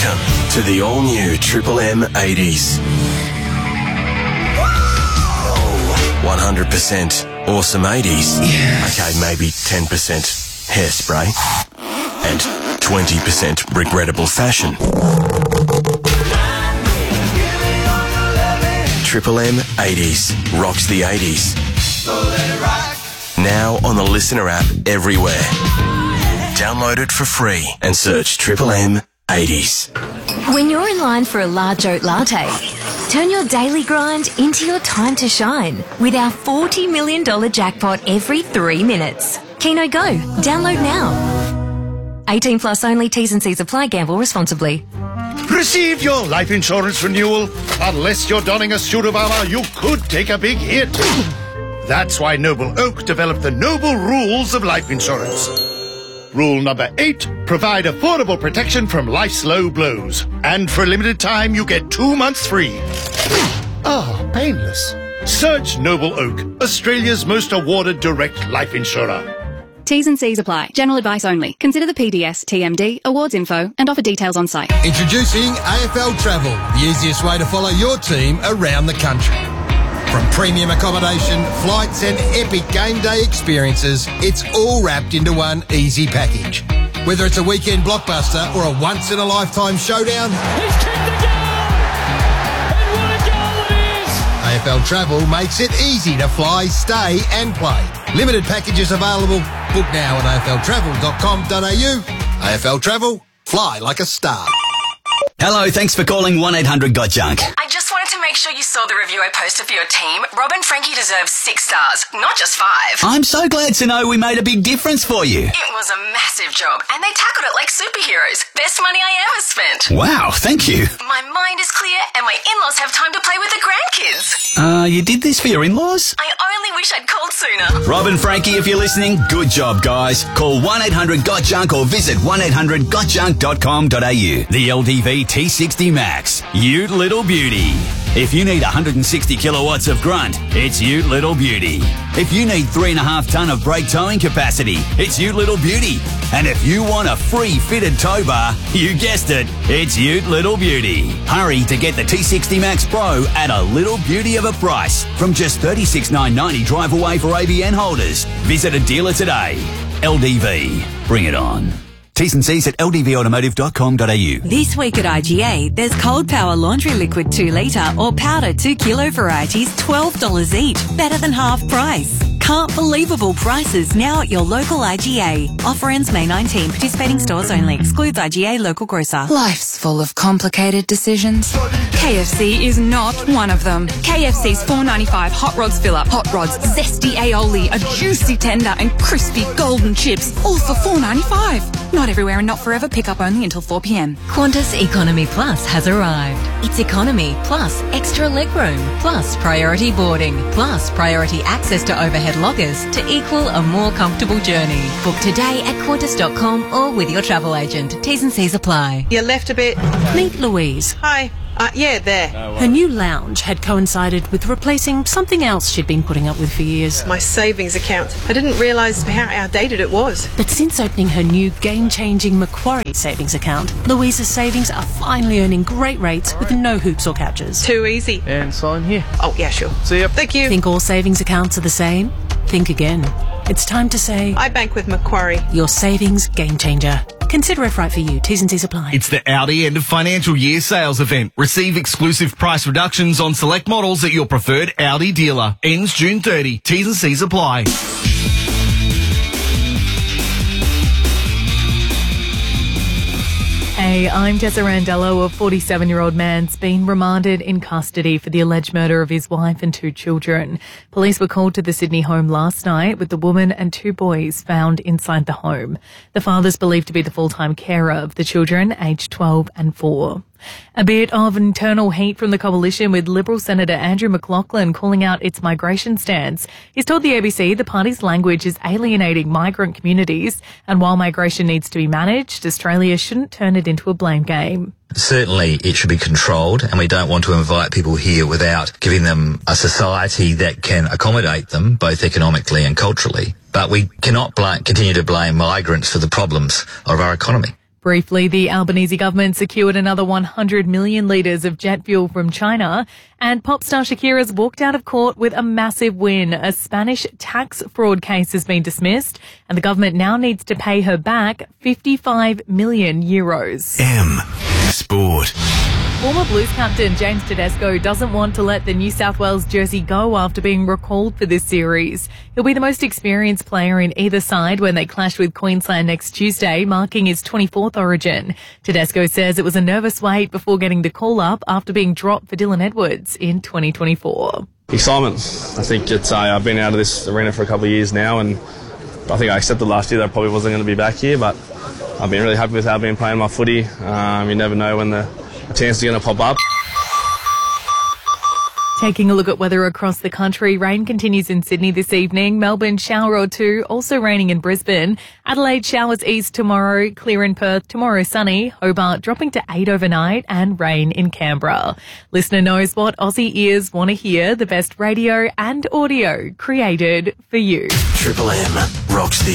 Welcome to the all-new Triple M 80s. 100% awesome 80s. Yes. Okay, maybe 10% hairspray and 20% regrettable fashion. Triple M 80s rocks the 80s. Now on the Listener app everywhere. Download it for free and search Triple M 80s. When you're in line for a large oat latte, turn your daily grind into your time to shine with our $40 million jackpot every 3 minutes. Keno Go. Download now. 18 plus only. T's and C's apply. Gamble responsibly. Receive your life insurance renewal. Unless you're donning a suit of armor, you could take a big hit. That's why Noble Oak developed the Noble Rules of Life Insurance. Rule number 8, provide affordable protection from life's low blows. And for a limited time, you get 2 months free. Oh, painless. Search Noble Oak, Australia's most awarded direct life insurer. T's and C's apply. General advice only. Consider the PDS, TMD, awards info, and offer details on site. Introducing AFL Travel, the easiest way to follow your team around the country. From premium accommodation, flights and epic game day experiences, it's all wrapped into one easy package. Whether it's a weekend blockbuster or a once-in-a-lifetime showdown, he's kicked the goal! And what a goal it is! AFL Travel makes it easy to fly, stay and play. Limited packages available. Book now at afltravel.com.au. AFL Travel, fly like a star. Hello, thanks for calling 1-800-GOT-JUNK. I just wanted to make sure you saw the review I posted for your team. Rob and Frankie deserve 6 stars, not just 5. I'm so glad to know we made a big difference for you. It was a massive job, and they tackled it like superheroes. Best money I ever spent. Wow, thank you. My mind is clear, and my in-laws have time to play with the grandkids. You did this for your in-laws? I only wish I'd called sooner. Rob and Frankie, if you're listening, good job, guys. Call 1-800-GOT-JUNK or visit 1-800-GOTJUNK.com.au. The LDV T60 Max. Ute Little Beauty. If you need 160 kilowatts of grunt, it's Ute Little Beauty. If you need 3.5 tonne of brake towing capacity, it's Ute Little Beauty. And if you want a free fitted tow bar, you guessed it, it's Ute Little Beauty. Hurry to get the T60 Max Pro at a little beauty of a price from just $36,990 drive away for ABN holders. Visit a dealer today. LDV. Bring it on. T's and C's at ldvautomotive.com.au. This week at IGA, there's Cold Power Laundry Liquid 2 litre or powder 2 kilo varieties, $12 each. Better than half price. Can't believable prices now at your local IGA. Offer ends May 19. Participating stores only. Excludes IGA local grocer. Life's full of complicated decisions. KFC is not one of them. KFC's $4.95 Hot Rods Fill-Up. Hot Rods, zesty aioli, a juicy tender and crispy golden chips, all for $4.95. Not everywhere and not forever. Pick up only until 4 p.m. Qantas Economy Plus has arrived. It's economy plus extra legroom plus priority boarding plus priority access to overhead lockers to equal a more comfortable journey. Book today at Qantas.com or with your travel agent. T's and C's apply. You left a bit. Meet Louise. Hi. Yeah, there. Her new lounge had coincided with replacing something else she'd been putting up with for years. My savings account. I didn't realise how outdated it was. But since opening her new game-changing Macquarie savings account, Louise's savings are finally earning great rates with no hoops or catches. Too easy. And sign here. Oh, yeah, sure. See ya. Thank you. Think all savings accounts are the same? Think again. It's time to say... I bank with Macquarie. Your savings game changer. Consider if right for you. T's and C's apply. It's the Audi end of financial year sales event. Receive exclusive price reductions on select models at your preferred Audi dealer. Ends June 30. T's and C's apply. Hey, I'm Tessa Randello. A 47-year-old man's been remanded in custody for the alleged murder of his wife and 2 children. Police were called to the Sydney home last night with the woman and 2 boys found inside the home. The father's believed to be the full-time carer of the children, aged 12 and 4. A bit of internal heat from the coalition with Liberal Senator Andrew McLaughlin calling out its migration stance. He's told the ABC the party's language is alienating migrant communities, and while migration needs to be managed, Australia shouldn't turn it into a blame game. Certainly it should be controlled, and we don't want to invite people here without giving them a society that can accommodate them both economically and culturally. But we cannot continue to blame migrants for the problems of our economy. Briefly, the Albanese government secured another 100 million litres of jet fuel from China, and pop star Shakira's walked out of court with a massive win. A Spanish tax fraud case has been dismissed, and the government now needs to pay her back 55 million euros. M Sport. Former Blues captain James Tedesco doesn't want to let the New South Wales jersey go after being recalled for this series. He'll be the most experienced player in either side when they clash with Queensland next Tuesday, marking his 24th origin. Tedesco says it was a nervous wait before getting the call-up after being dropped for Dylan Edwards in 2024. Excitement. I think I've been out of this arena for a couple of years now, and I think I accepted last year that I probably wasn't going to be back here, but I've been really happy with how I've been playing my footy. You never know when a chance is going to pop up. Taking a look at weather across the country, rain continues in Sydney this evening. Melbourne, shower or two, also raining in Brisbane. Adelaide, showers east tomorrow, clear in Perth, tomorrow sunny. Hobart dropping to 8 overnight, and rain in Canberra. Listener knows what Aussie ears want to hear, the best radio and audio created for you. Triple M rocks this.